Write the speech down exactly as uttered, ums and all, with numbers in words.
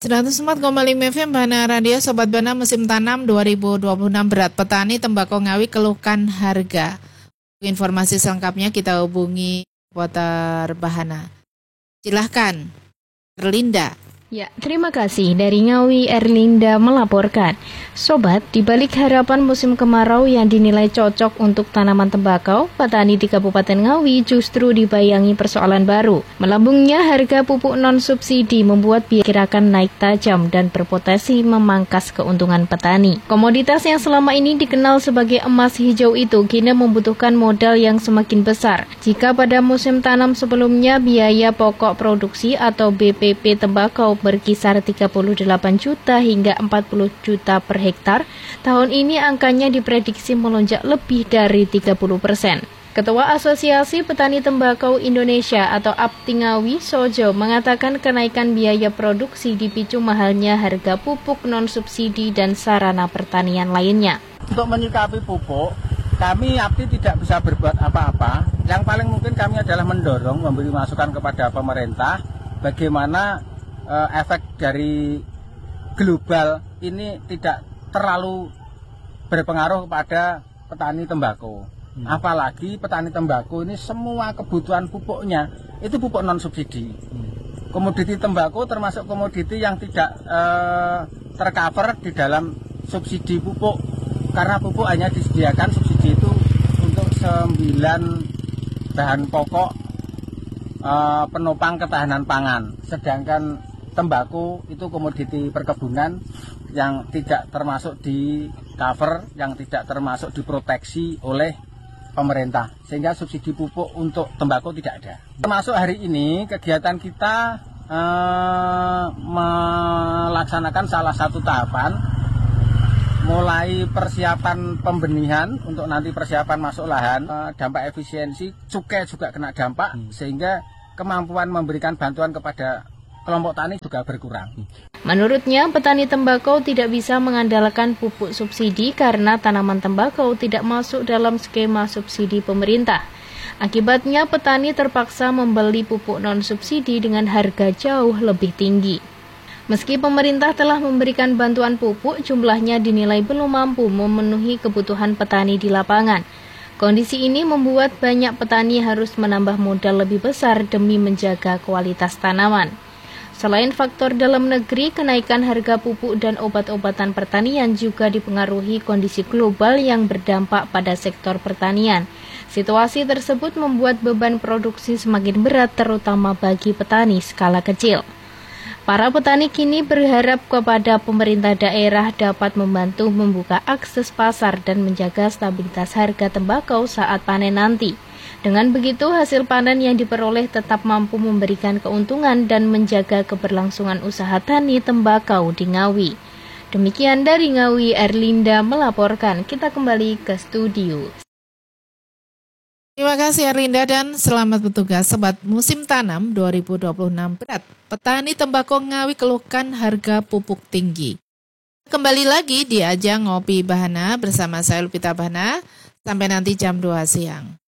seratus empat koma lima F M Bahana Radio, Sobat Bahana, musim tanam dua ribu dua puluh enam berat. Petani tembakau Ngawi keluhkan harga. Informasi selengkapnya kita hubungi reporter Bahana. Silahkan, Erlinda. Ya, terima kasih. Dari Ngawi, Erlinda melaporkan. Sobat, di balik harapan musim kemarau yang dinilai cocok untuk tanaman tembakau, petani di Kabupaten Ngawi justru dibayangi persoalan baru. Melambungnya harga pupuk non-subsidi membuat biaya kirakan naik tajam dan berpotensi memangkas keuntungan petani. Komoditas yang selama ini dikenal sebagai emas hijau itu kini membutuhkan modal yang semakin besar. Jika pada musim tanam sebelumnya biaya pokok produksi atau B P P tembakau berkisar tiga puluh delapan juta hingga empat puluh juta per hektar, tahun ini angkanya diprediksi melonjak lebih dari tiga puluh persen. Ketua Asosiasi Petani Tembakau Indonesia atau APTI Ngawi, Sojo, mengatakan kenaikan biaya produksi dipicu mahalnya harga pupuk non-subsidi dan sarana pertanian lainnya. Untuk menyikapi pupuk, kami APTI tidak bisa berbuat apa-apa. Yang paling mungkin kami adalah mendorong, memberi masukan kepada pemerintah bagaimana Uh, efek dari global ini tidak terlalu berpengaruh kepada petani tembakau. Hmm. Apalagi petani tembakau ini semua kebutuhan pupuknya itu pupuk non subsidi. Hmm. Komoditi tembakau termasuk komoditi yang tidak uh, tercover di dalam subsidi pupuk, karena pupuk hanya disediakan subsidi itu untuk sembilan bahan pokok uh, penopang ketahanan pangan, sedangkan tembakau itu komoditi perkebunan yang tidak termasuk di cover, yang tidak termasuk diproteksi oleh pemerintah, sehingga subsidi pupuk untuk tembakau tidak ada. Termasuk hari ini kegiatan kita eh, melaksanakan salah satu tahapan, mulai persiapan pembenihan untuk nanti persiapan masuk lahan, eh, dampak efisiensi, cukai juga kena dampak, hmm. sehingga kemampuan memberikan bantuan kepada kelompok tani juga berkurang. Menurutnya, petani tembakau tidak bisa mengandalkan pupuk subsidi karena tanaman tembakau tidak masuk dalam skema subsidi pemerintah. Akibatnya, petani terpaksa membeli pupuk non-subsidi dengan harga jauh lebih tinggi. Meski pemerintah telah memberikan bantuan pupuk, jumlahnya dinilai belum mampu memenuhi kebutuhan petani di lapangan. Kondisi ini membuat banyak petani harus menambah modal lebih besar demi menjaga kualitas tanaman. Selain faktor dalam negeri, kenaikan harga pupuk dan obat-obatan pertanian juga dipengaruhi kondisi global yang berdampak pada sektor pertanian. Situasi tersebut membuat beban produksi semakin berat, terutama bagi petani skala kecil. Para petani kini berharap kepada pemerintah daerah dapat membantu membuka akses pasar dan menjaga stabilitas harga tembakau saat panen nanti. Dengan begitu, hasil panen yang diperoleh tetap mampu memberikan keuntungan dan menjaga keberlangsungan usaha tani tembakau di Ngawi. Demikian dari Ngawi, Erlinda melaporkan. Kita kembali ke studio. Terima kasih Erlinda dan selamat bertugas. Sobat, musim tanam dua ribu dua puluh enam berat. Petani tembakau Ngawi keluhkan harga pupuk tinggi. Kembali lagi di ajang Ngopi Bahana bersama saya Lupita Bahana sampai nanti jam dua siang.